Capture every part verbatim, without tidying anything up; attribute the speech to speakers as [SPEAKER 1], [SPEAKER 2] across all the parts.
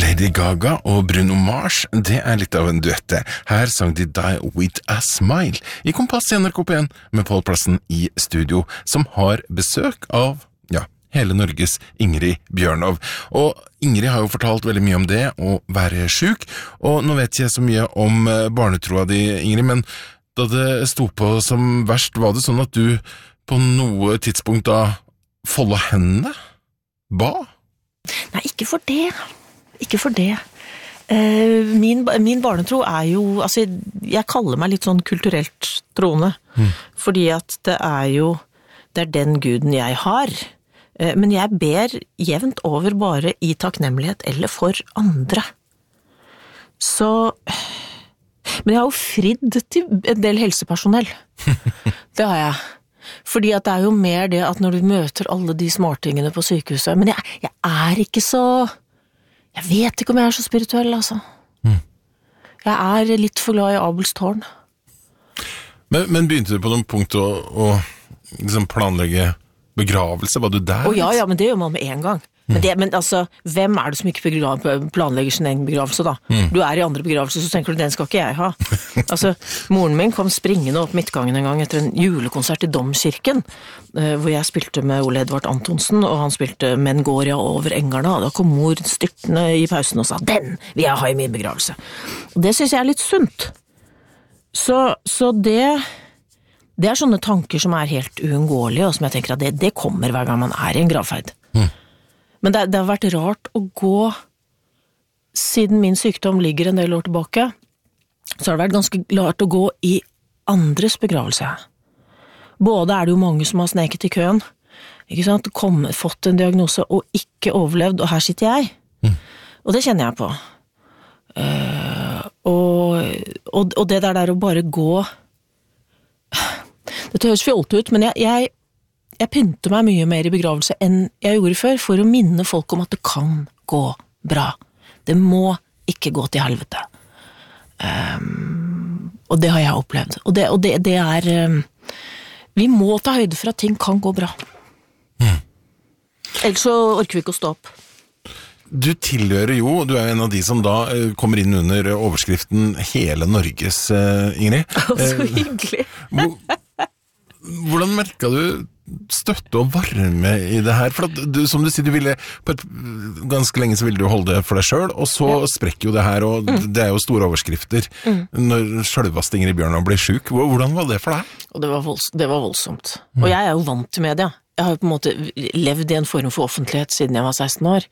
[SPEAKER 1] Lady Gaga og Bruno Mars, det er litt av en duette. Her sang de Die With A Smile i Kompass i N R K P en med Pål Plassen i studio, som har besøk av, ja, hele Norges Ingrid Bjørnov. Og Ingrid har jo fortalt veldig mye om det, å være syk, og nå vet jeg så mye om barnetroa di, Ingrid, men da det sto på som verst, var det sånn at du på noe tidspunkt da folda hendene? Ba?
[SPEAKER 2] Nei, ikke for det. Ikke for det. Uh, min, min barnetro er jo, altså jeg kaller meg litt sånn kulturelt troende, mm. fordi at det er jo, det er den guden jeg har. Uh, men jeg ber jevnt over bare i takknemlighet eller for andre. Så, men jeg har jo fridd til en del helsepersonell. Det har jeg. Fordi at det er jo mer det at når du møter alle de smartingene på sykehuset, men jeg, jeg er ikke så, jeg vet ikke om jeg er så spirituell, altså. Mm. Jeg er litt for glad i Abels tårn.
[SPEAKER 1] Men, men begynte du på noen punkt å, å liksom planlegge begravelse? Var du der?
[SPEAKER 2] Å ja, ja, men det gjør man med en gang. Men, det, men altså, hvem er det som ikke planlegger sin egen begravelse da? Mm. Du er i andre begravelse, så tenker du, den skal ikke jeg ha. Altså, moren min kom springende opp midtgangen en gang etter en julekonsert i Domkirken, hvor jeg spilte med Ole Edvard Antonsen, og han spilte Men går jeg over engarna, og da kom mor styrtende i pausen og sa, den vil jeg ha i min begravelse. Og det synes jeg er litt sunt. Så, så det, det er sånne tanker som er helt uunngåelige, og som jeg tenker at det, det kommer hver gang man er i en gravferd. Mm. Men det, det har vært rart å gå, siden min sykdom ligger en del år tilbake, så har det vært ganske rart å gå i andres begravelse. Både er det jo mange som har sneket i køen, ikke sant? Kom, fått en diagnose og ikke overlevd, og her sitter jeg. Mm. Og det kjenner jeg på. Uh, og, og, og det der der å bare gå, det høres fjollt ut, men jeg... jeg Jeg pynter meg mye mer i begravelse enn jeg gjorde før, for å minne folk om at det kan gå bra. Det må ikke gå til helvete. Um, og det har jeg opplevd. Og det, og det, det er... Um, vi må ta høyde for at ting kan gå bra. Mm. Ellers så orker vi ikke å stå opp.
[SPEAKER 1] Du tilhører jo, du er en av de som da uh, kommer inn under overskriften Hele Norges, uh, Ingrid.
[SPEAKER 2] Så hyggelig.
[SPEAKER 1] Uh, hvordan merket du støtte og varme i det her? For at du, som du sier, du ville på et, ganske lenge så ville du holde det for deg selv, og så ja. Sprekker jo det her, og mm. det er jo store overskrifter mm. når selveste Ingrid Bjørnov blir syk. Hvordan var det for deg?
[SPEAKER 2] Og det var, volds, det var voldsomt. Mm. Og jeg er jo vant til media. Jeg har jo på en måte levd i en form for offentlighet siden jeg var seksten år.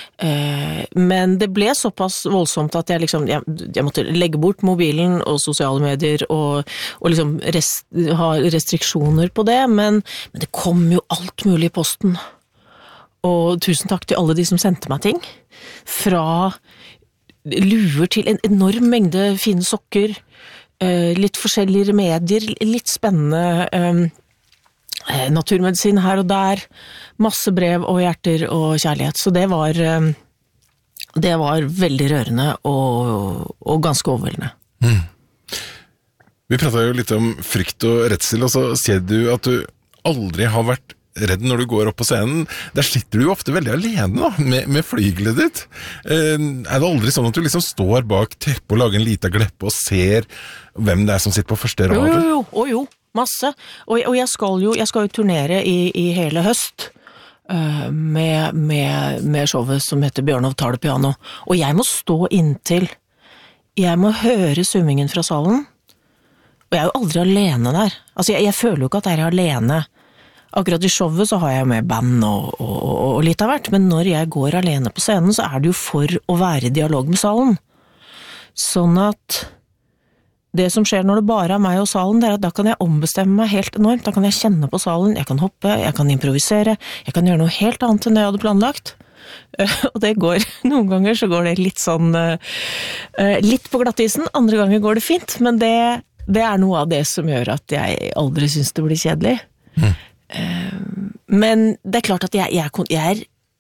[SPEAKER 2] Men det ble såpass voldsomt at jeg liksom, jeg, jeg måtte legge bort mobilen og sosiale medier og, og liksom rest, ha restriksjoner på det, men, men det kom jo alt mulig i posten. Og tusen takk til alle de som sendte meg ting. Fra luer til en enorm mengde fine sokker, litt forskjellige medier, litt spennende naturmedisin her og der, masse brev og hjerter og kjærlighet, så det var det var veldig rørende og, og ganske overveldende. Mm.
[SPEAKER 1] Vi pratet jo litt om frykt og redsel, og så ser du at du aldri har vært redd når du går opp på scenen. Der sitter du jo ofte veldig alene da, med, med flygelet ditt. Eh, er det aldri sånn at du liksom står bak teppet og lager en liten gleppe og ser hvem det er som sitter på første rad?
[SPEAKER 2] Jo, jo, jo, jo, jo. Masse, og, og jeg skal jo jeg skal jo turnere i, i hele høst uh, med, med, med showet som heter Bjørnov tar det piano, og jeg må stå inntil, jeg må høre summingen fra salen, og jeg er jo aldri alene der, altså jeg, jeg føler jo ikke at jeg er alene, akkurat i showet så har jeg med band og, og, og, og litt av hvert, men når jeg går alene på scenen så er det jo for å være i dialog med salen, sånn at det som skjer når det bare er meg og salen, det er at da kan jeg ombestemme meg helt enormt. Da kan jeg kjenne på salen, jeg kan hoppe, jeg kan improvisere, jeg kan gjøre noe helt annet enn det jeg hadde planlagt. Og det går, noen ganger så går det litt sånn, litt på glattisen, andre ganger går det fint, men det, det er noe av det som gjør at jeg aldri synes det blir kjedelig. Mm. Men det er klart at jeg, jeg, jeg er